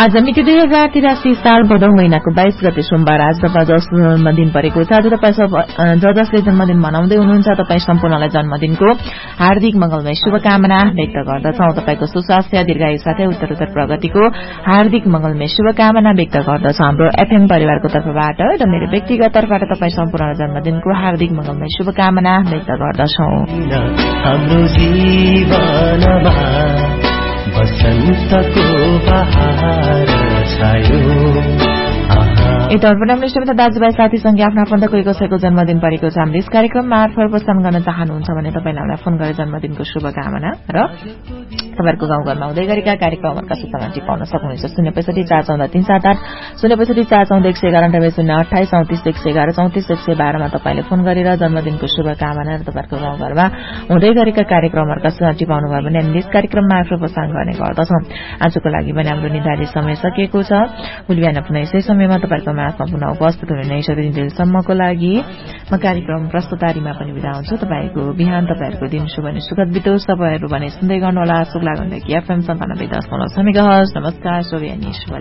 आज मिति 2083 साल भदौ महिनाको 22 गते सोमबार आज तपाईँ जन्मदिन परेको छ। आज तपाईँ जसले जन्मदिन मनाउँदै हुनुहुन्छ तपाईँ सम्पूर्णलाई जन्मदिनको हार्दिक मंगलमय शुभकामना व्यक्त गर्दछौ। तपाईको सुस्वास्थ्य दीर्घायु साथै उत्तरोत्तर प्रगतिको हार्दिक मंगलमय शुभकामना व्यक्त गर्दछौ हाम्रो एफएम परिवारको तर्फबाट र मेरो व्यक्तिगत तर्फबाट तपाईँ सम्पूर्ण जन्मदिनको हार्दिक मंगलमय शुभकामना व्यक्त गर्दछौ। हाम्रो जीवनमा बसन्तको बहार छायो। यता अर्पण स्टेशनमा दाजुभाइ साथी सँगै आफ्नो आफन्त कोही कसैको जन्मदिन परेको छ। हामीले यस कार्यक्रम मार्फत प्रस्थान गर्न चाहनुहुन्छ भने तपाईले हामीलाई फोन गरेर जन्मदिनको शुभकामना र तपाईहरुको गाउँघरमा हुँदै गरेका कार्यक्रमहरुका सूचना टिपाउन सक्नुहुन्छ। 065 मा तपाईले फोन गरेर जन्मदिनको शुभकामना र तपाईहरुको गाउँघरमा हुँदै गरेका कार्यक्रमहरुका सूचना टिपाउनु भयो भने हामीले यस कार्यक्रम मार्फत प्रस्थान गर्ने गर्दछौं। आजको लागि पनि हाम्रो निर्धारित समय सकिएको छ। भोलि बिहान पुनः यसै समयमा तपाईहरुको माझमा पुनः उपस्थित हुने नै दिनसम्मको लागि म कार्यक्रम प्रस्तुतारीमा पनि बिदा हुन्छु। तपाईको बिहान तपाईहरुको दिन शुभ अनि सुखद बितोस्। तपाईहरु भने सुन्दै गर्नुहोला शुभ लागन्दै एफएम 97.6 मेगाहर्ज। नमस्कार, शुभ अनि शुभ